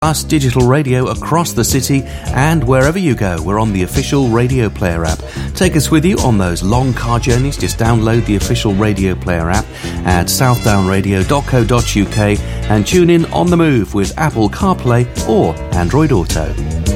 Plus digital radio across the city and wherever you go. We're on the official Radio Player app. Take us with you on those long car journeys. Just download the official Radio Player app at southdownradio.co.uk and tune in on the move with Apple CarPlay or Android Auto.